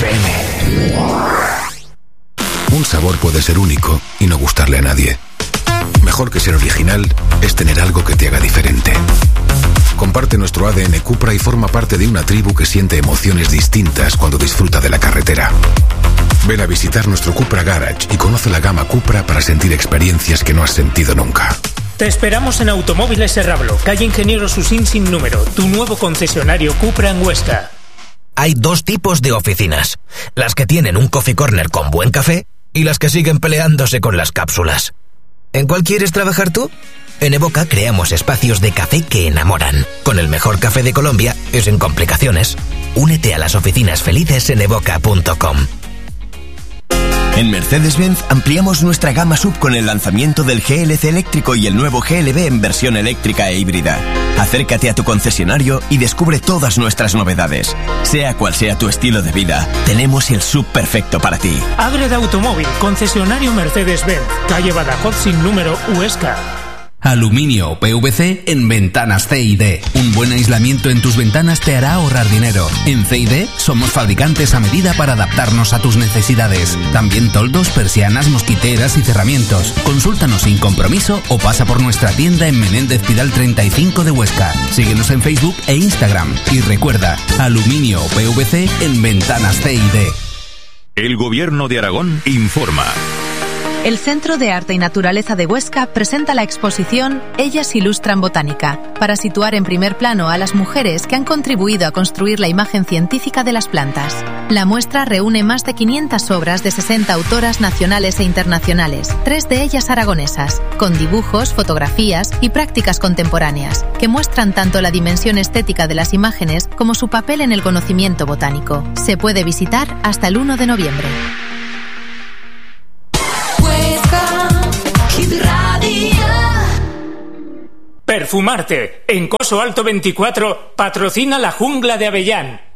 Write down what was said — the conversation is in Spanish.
FM. Un sabor puede ser único y no gustarle a nadie. Mejor que ser original es tener algo que te haga diferente. Comparte nuestro ADN Cupra y forma parte de una tribu que siente emociones distintas cuando disfruta de la carretera. Ven a visitar nuestro Cupra Garage y conoce la gama Cupra para sentir experiencias que no has sentido nunca. Te esperamos en Automóviles Serrablo, calle Ingeniero Susín sin número, tu nuevo concesionario Cupra en Huesca. Hay dos tipos de oficinas: las que tienen un coffee corner con buen café y las que siguen peleándose con las cápsulas. ¿En cuál quieres trabajar tú? En Evoca creamos espacios de café que enamoran. Con el mejor café de Colombia y sin complicaciones. Únete a las oficinas felices en evoca.com. En Mercedes-Benz ampliamos nuestra gama SUV con el lanzamiento del GLC eléctrico y el nuevo GLB en versión eléctrica e híbrida. Acércate a tu concesionario y descubre todas nuestras novedades. Sea cual sea tu estilo de vida, tenemos el SUV perfecto para ti. Ágreda Automóvil, concesionario Mercedes-Benz, calle Badajoz sin número, Huesca. Aluminio PVC en ventanas C&D. Un buen aislamiento en tus ventanas te hará ahorrar dinero. En C&D somos fabricantes a medida para adaptarnos a tus necesidades. También toldos, persianas, mosquiteras y cerramientos. Consúltanos sin compromiso o pasa por nuestra tienda en Menéndez Pidal 35 de Huesca. Síguenos en Facebook e Instagram. Y recuerda, aluminio PVC en ventanas C&D. El Gobierno de Aragón informa. El Centro de Arte y Naturaleza de Huesca presenta la exposición Ellas ilustran botánica, para situar en primer plano a las mujeres que han contribuido a construir la imagen científica de las plantas. La muestra reúne más de 500 obras de 60 autoras nacionales e internacionales, 3 de ellas aragonesas, con dibujos, fotografías y prácticas contemporáneas, que muestran tanto la dimensión estética de las imágenes como su papel en el conocimiento botánico. Se puede visitar hasta el 1 de noviembre. Perfumarte. En Coso Alto 24 patrocina la Jungla de Avellán.